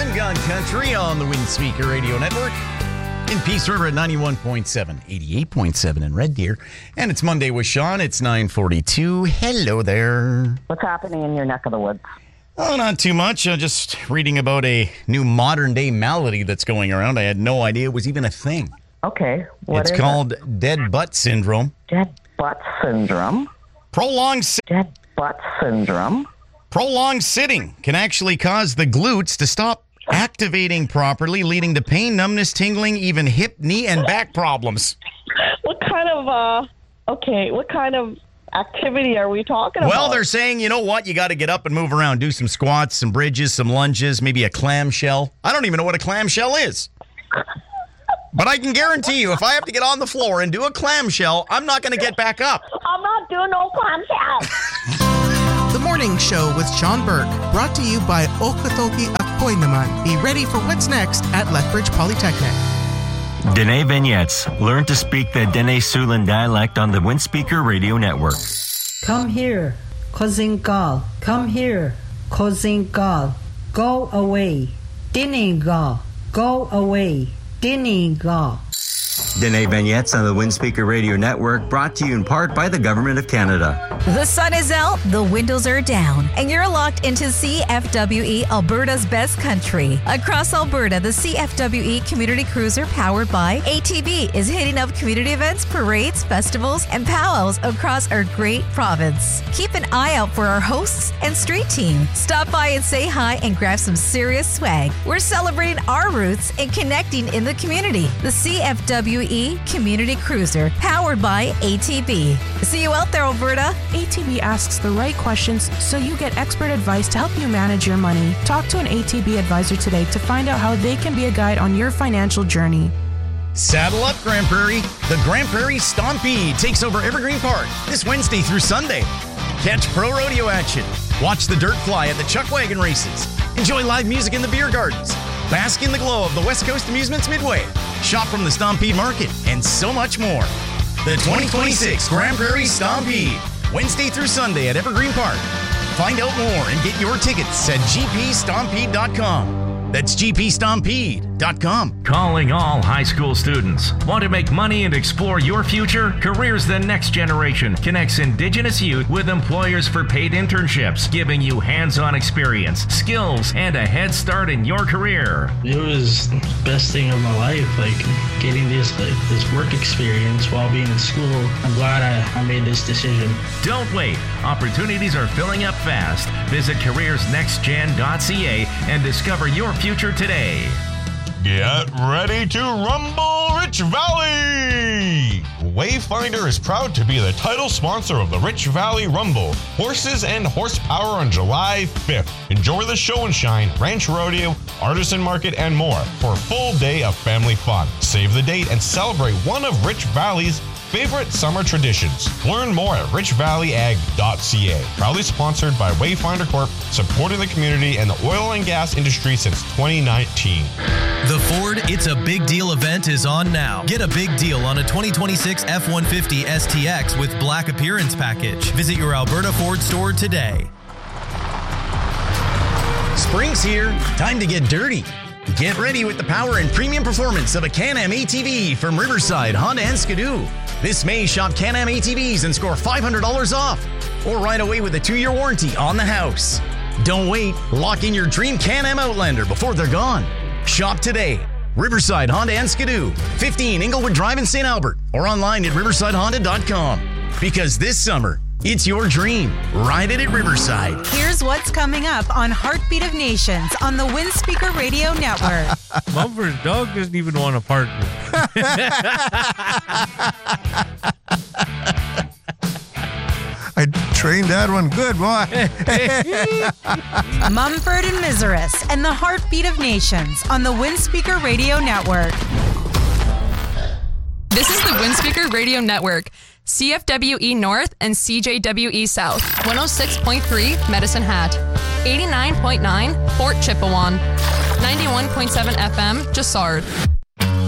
on God Country on the Windspeaker Radio Network. In Peace River at 91.7, 88.7 in Red Deer. And it's Monday with Sean. It's 9:42. Hello there. What's happening in your neck of the woods? Oh, not too much. Just reading about a new modern-day malady that's going around. I had no idea it was even a thing. Okay. It's called dead butt syndrome. Dead butt syndrome? Dead butt syndrome? Prolonged sitting can actually cause the glutes to stop activating properly, leading to pain, numbness, tingling, even hip, knee, and back problems. What kind of activity are we talking about? Well, they're saying, you know what? You got to get up and move around. Do some squats, some bridges, some lunges, maybe a clamshell. I don't even know what a clamshell is. But I can guarantee you, if I have to get on the floor and do a clamshell, I'm not going to get back up. I'm not doing no clamshell. The Morning Show with Sean Burke, brought to you by Okotoki Akoy Naman. Be ready for what's next at Lethbridge Polytechnic. Dene Vignettes. Learn to speak the Dene Sulan dialect on the Windspeaker Radio Network. Come here, Kozingal. Come here, Kozingal. Go away. Dinigal. Go away. Dinigal. Dene Vignettes on the Windspeaker Radio Network, brought to you in part by the Government of Canada. The sun is out, the windows are down, and you're locked into CFWE, Alberta's best country. Across Alberta, the CFWE Community Cruiser, powered by ATV, is hitting up community events, parades, festivals, and powwows across our great province. Keep an eye out for our hosts and street team. Stop by and say hi and grab some serious swag. We're celebrating our roots and connecting in the community. The CFWE Community Cruiser, powered by ATV. See you out there, Alberta. ATB asks the right questions so you get expert advice to help you manage your money. Talk to an ATB advisor today to find out how they can be a guide on your financial journey. Saddle up, Grand Prairie. The Grand Prairie Stampede takes over Evergreen Park this Wednesday through Sunday. Catch pro rodeo action. Watch the dirt fly at the Chuck Wagon races. Enjoy live music in the beer gardens. Bask in the glow of the West Coast Amusements Midway. Shop from the Stampede Market, and so much more. The 2026 Grand Prairie Stampede, Wednesday through Sunday at Evergreen Park. Find out more and get your tickets at gpstampede.com. That's gpstampede.com. Calling all high school students. Want to make money and explore your future? Careers the Next Generation connects Indigenous youth with employers for paid internships, giving you hands-on experience, skills, and a head start in your career. It was the best thing of my life, getting this work experience while being in school. I'm glad I made this decision. Don't wait. Opportunities are filling up fast. Visit careersnextgen.ca and discover your future today. Get ready to rumble Rich Valley! Wayfinder is proud to be the title sponsor of the Rich Valley Rumble, Horses and Horsepower on July 5th. Enjoy the show and shine, ranch rodeo, artisan market, and more for a full day of family fun. Save the date and celebrate one of Rich Valley's favorite summer traditions. Learn more at richvalleyag.ca. Proudly sponsored by Wayfinder Corp., supporting the community and the oil and gas industry since 2019. The Ford It's a Big Deal event is on now. Get a big deal on a 2026 F-150 STX with Black Appearance Package. Visit your Alberta Ford store today. Spring's here. Time to get dirty. Get ready with the power and premium performance of a Can-Am ATV from Riverside, Honda, and Skidoo. This May, shop Can-Am ATVs and score $500 off. Or ride away with a 2-year warranty on the house. Don't wait. Lock in your dream Can-Am Outlander before they're gone. Shop today. Riverside, Honda, and Skidoo. 15 Inglewood Drive in St. Albert. Or online at riversidehonda.com. Because this summer, it's your dream. Ride it at Riverside. Here's what's coming up on Heartbeat of Nations on the Windspeaker Radio Network. Mumford's dog doesn't even want a partner. I trained that one good, boy. Mumford and Miseris and the Heartbeat of Nations on the Windspeaker Radio Network. This is the Windspeaker Radio Network. CFWE North and CJWE South. 106.3 Medicine Hat. 89.9 Fort Chipewyan. 91.7 FM Jasard.